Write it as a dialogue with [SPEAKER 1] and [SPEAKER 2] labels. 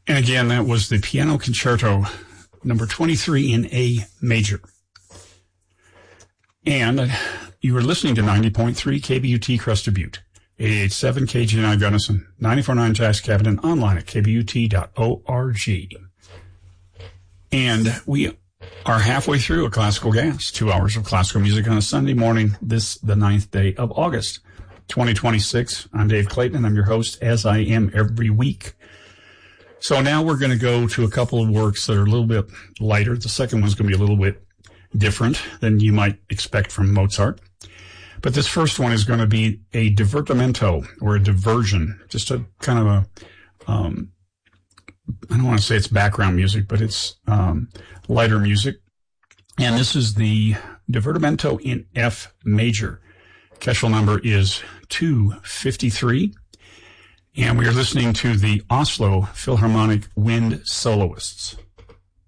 [SPEAKER 1] And again, that was the Piano Concerto number 23 in A major. And you were listening to 90.3 KBUT Crested Butte, 88.7 KGNI Gunnison, 94.9 Jack's Cabin, and online at kbut.org. And we are halfway through A Classical Gas, 2 hours of classical music on a Sunday morning, the 9th day of August, 2026. I'm Dave Clayton, and I'm your host, as I am every week. So now we're going to go to a couple of works that are a little bit lighter. The second one's going to be a little bit different than you might expect from Mozart. But this first one is going to be a divertimento, or a diversion, just a kind of a, I don't want to say it's background music, but it's lighter music. And this is the divertimento in F major. Keshel number is 253. And we are listening to the Oslo Philharmonic Wind Soloists.